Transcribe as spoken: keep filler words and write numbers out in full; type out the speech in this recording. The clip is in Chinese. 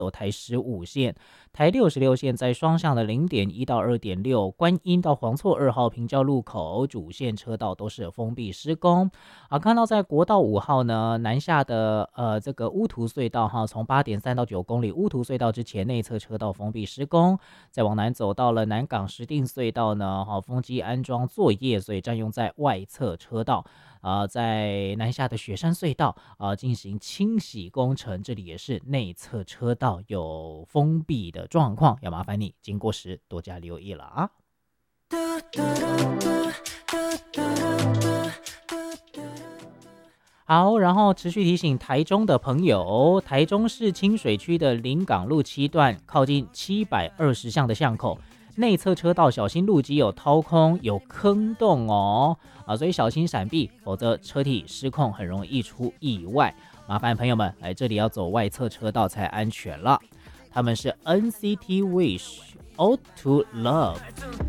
走台十五线，台六十六线在双向的零点一到二点六，观音到黄厝二号平交路口主线车道都是封闭施工。啊，看到在国道五号呢，南下的呃这个乌图隧道哈，从八点三到九公里乌图隧道之前内侧车道封闭施工，再往南走到了南港石碇隧道呢，哈，风机安装作业，所以占用在外侧车道。啊、呃，在南下的雪山隧道啊、呃、进行清洗工程，这里也是内侧车道有封闭的状况，要麻烦你经过时多加留意了啊。好，然后持续提醒台中的朋友，台中市清水区的临港路七段靠近七百二十巷的巷口，内侧车道小心路基有掏空有坑洞哦，啊，所以小心闪避，否则车体失控很容易出意外。麻烦朋友们来这里要走外侧车道才安全了。他们是 N C T Wish Ode to Love。